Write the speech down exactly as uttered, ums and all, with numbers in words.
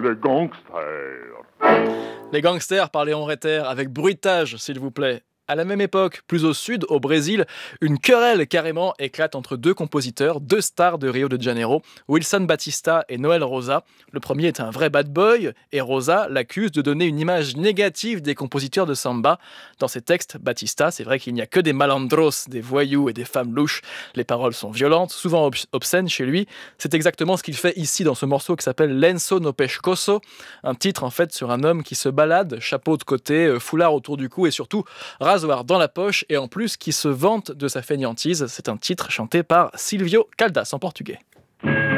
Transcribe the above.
les gangsters. Les gangsters parlaient en rétère avec bruitage, s'il vous plaît. À la même époque, plus au sud, au Brésil, une querelle carrément éclate entre deux compositeurs, deux stars de Rio de Janeiro, Wilson Batista et Noel Rosa. Le premier est un vrai bad boy et Rosa l'accuse de donner une image négative des compositeurs de samba. Dans ses textes, Batista, c'est vrai qu'il n'y a que des malandros, des voyous et des femmes louches. Les paroles sont violentes, souvent obs- obscènes chez lui. C'est exactement ce qu'il fait ici dans ce morceau qui s'appelle Lenço no Pescoço, un titre en fait sur un homme qui se balade, chapeau de côté, foulard autour du cou et surtout rasoir dans la poche et en plus qui se vante de sa fainéantise. C'est un titre chanté par Silvio Caldas en portugais.